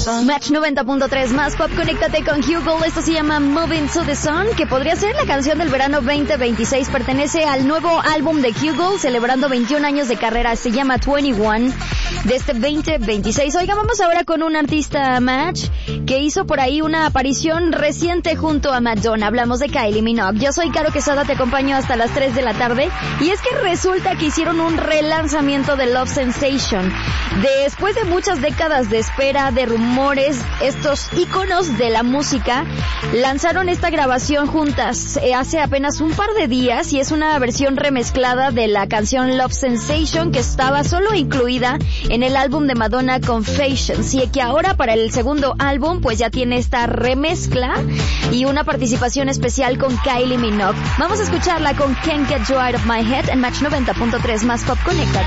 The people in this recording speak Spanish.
Match 90.3 más pop, conéctate con Hugo. Esto se llama Moving to the Sun, que podría ser la canción del verano 2026. Pertenece al nuevo álbum de Hugo, celebrando 21 años de carrera. Se llama 21 de este 2026. Oiga, vamos ahora con un artista, Match, que hizo por ahí una aparición reciente junto a Madonna. Hablamos de Kylie Minogue. Yo soy Caro Quesada, te acompaño hasta las 3 de la tarde. Y es que resulta que hicieron un relanzamiento de Love Sensation. Después de muchas décadas de espera, de rumores, estos íconos de la música lanzaron esta grabación juntas hace apenas un par de días, y es una versión remezclada de la canción Love Sensation, que estaba solo incluida en el álbum de Madonna Confessions, y que ahora para el segundo álbum pues ya tiene esta remezcla y una participación especial con Kylie Minogue. Vamos a escucharla con Can't Get You Out of My Head en Match 90.3 más Pop Connecta.